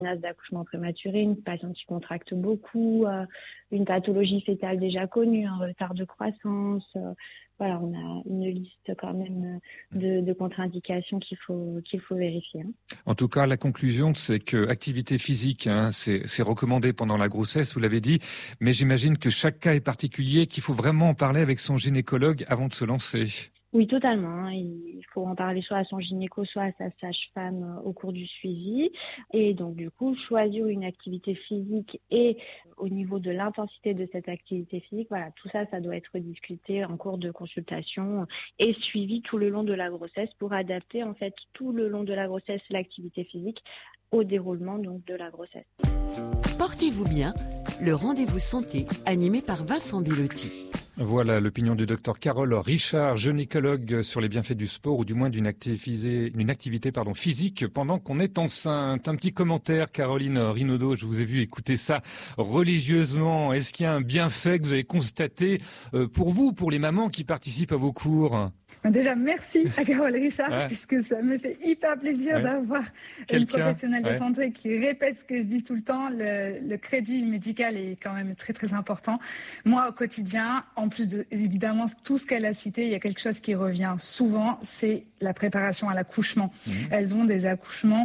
menace d'accouchement prématuré, une patiente qui contracte beaucoup, une pathologie fœtale déjà connue, un retard de croissance. Voilà, on a une liste quand même de contre-indications qu'il faut vérifier. En tout cas, la conclusion, c'est que activité physique, c'est recommandé pendant la grossesse, vous l'avez dit, mais j'imagine que chaque cas est particulier, qu'il faut vraiment en parler avec son gynécologue avant de se lancer. Oui, totalement. Il faut en parler soit à son gynéco, soit à sa sage-femme au cours du suivi. Et donc, du coup, choisir une activité physique et au niveau de l'intensité de cette activité physique, voilà, tout ça, ça doit être discuté en cours de consultation et suivi tout le long de la grossesse pour adapter, en fait, tout le long de la grossesse, l'activité physique au déroulement, donc, de la grossesse. Portez-vous bien, le rendez-vous santé animé par Vincent Bellotti. Voilà l'opinion du docteur Carole Richard, gynécologue sur les bienfaits du sport ou du moins d'une activité physique pendant qu'on est enceinte. Un petit commentaire, Caroline Rinaudot, je vous ai vu écouter ça religieusement. Est-ce qu'il y a un bienfait que vous avez constaté pour vous, pour les mamans qui participent à vos cours ? Déjà, merci à Carole Richard, puisque ça me fait hyper plaisir d'avoir une professionnelle de santé qui répète ce que je dis tout le temps. Le crédit médical est quand même très, très important. Moi, au quotidien, en plus de, évidemment, tout ce qu'elle a cité, il y a quelque chose qui revient souvent, c'est la préparation à l'accouchement. Elles ont des accouchements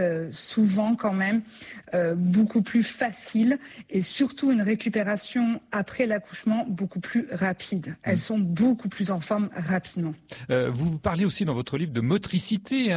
souvent quand même beaucoup plus faciles et surtout une récupération après l'accouchement beaucoup plus rapide. Elles sont beaucoup plus en forme rapidement. Vous parlez aussi dans votre livre de motricité.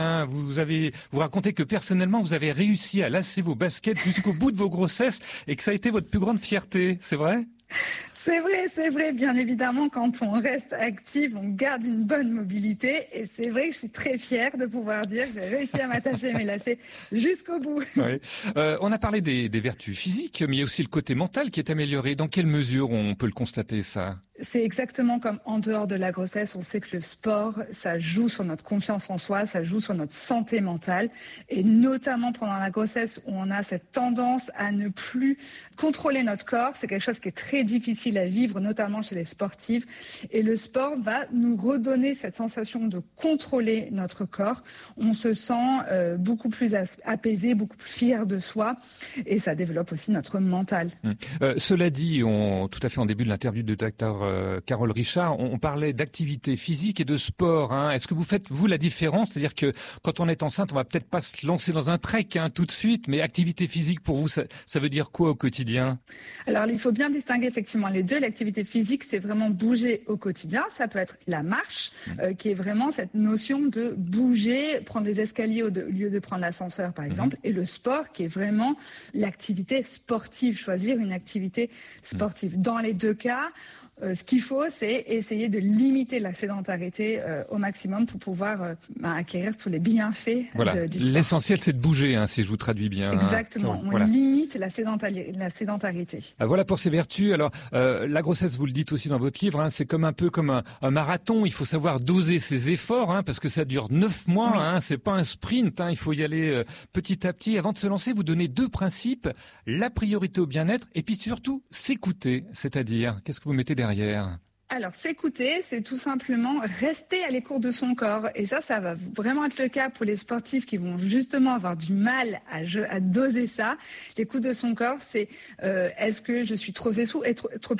Vous racontez que personnellement, vous avez réussi à lasser vos baskets jusqu'au bout de vos grossesses et que ça a été votre plus grande fierté. C'est vrai ? C'est vrai. Bien évidemment, quand on reste active, on garde une bonne mobilité. Et c'est vrai que je suis très fière de pouvoir dire que j'ai réussi à m'attacher mes lacets jusqu'au bout. Oui. On a parlé des vertus physiques, mais il y a aussi le côté mental qui est amélioré. Dans quelle mesure on peut le constater, ça ? C'est exactement comme en dehors de la grossesse. On sait que le sport, ça joue sur notre confiance en soi, ça joue sur notre santé mentale. Et notamment pendant la grossesse où on a cette tendance à ne plus contrôler notre corps. C'est quelque chose qui est très difficile à vivre, notamment chez les sportives. Et le sport va nous redonner cette sensation de contrôler notre corps. On se sent beaucoup plus apaisé, beaucoup plus fier de soi. Et ça développe aussi notre mental. Cela dit, tout à fait en début de l'interview de Dr Carole Richard, on parlait d'activité physique et de sport. Est-ce que vous faites, vous, la différence ? C'est-à-dire que quand on est enceinte, on va peut-être pas se lancer dans un trek tout de suite, mais activité physique, pour vous, ça veut dire quoi au quotidien ? Alors, il faut bien distinguer effectivement les deux. L'activité physique, c'est vraiment bouger au quotidien. Ça peut être la marche, qui est vraiment cette notion de bouger, prendre les escaliers au lieu de prendre l'ascenseur, par exemple. Et le sport, qui est vraiment l'activité sportive, choisir une activité sportive. Dans les deux cas, ce qu'il faut, c'est essayer de limiter la sédentarité au maximum pour pouvoir acquérir tous les bienfaits du sport. L'essentiel, c'est de bouger, si je vous traduis bien. Exactement. On limite la sédentarité. Voilà pour ces vertus. Alors, la grossesse, vous le dites aussi dans votre livre, c'est comme un marathon. Il faut savoir doser ses efforts, parce que ça dure 9 mois. C'est pas un sprint. Il faut y aller petit à petit. Avant de se lancer, vous donnez 2 principes. La priorité au bien-être et puis surtout s'écouter. C'est-à-dire, qu'est-ce que vous mettez derrière ? Alors, s'écouter, c'est tout simplement rester à l'écoute de son corps. Et ça va vraiment être le cas pour les sportifs qui vont justement avoir du mal à doser ça. L'écoute de son corps, c'est est-ce que je suis trop essoufflée ?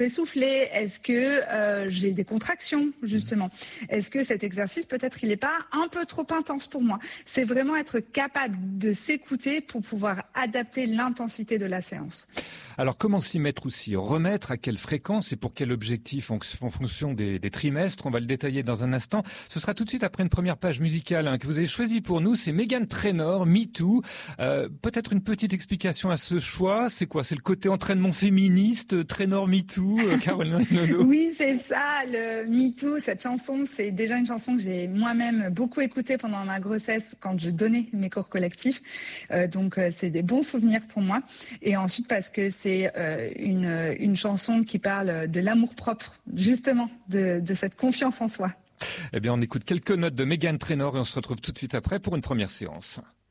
Est-ce que j'ai des contractions, justement ? Est-ce que cet exercice, peut-être, il n'est pas un peu trop intense pour moi ? C'est vraiment être capable de s'écouter pour pouvoir adapter l'intensité de la séance. Alors, comment s'y mettre aussi ? Remettre à quelle fréquence et pour quel objectif en fonction des trimestres ? On va le détailler dans un instant. Ce sera tout de suite après une première page musicale que vous avez choisie pour nous. C'est Meghan Trainor, Me Too. Peut-être une petite explication à ce choix. C'est quoi ? C'est le côté entraînement féministe, Trainor Me Too, Caroline Rinaudot ? Oui, c'est ça, le Me Too. Cette chanson, c'est déjà une chanson que j'ai moi-même beaucoup écoutée pendant ma grossesse quand je donnais mes cours collectifs. Donc, c'est des bons souvenirs pour moi. Et ensuite, parce que c'est une chanson qui parle de l'amour-propre, justement, de cette confiance en soi. Eh bien, on écoute quelques notes de Meghan Trainor et on se retrouve tout de suite après pour une première séance.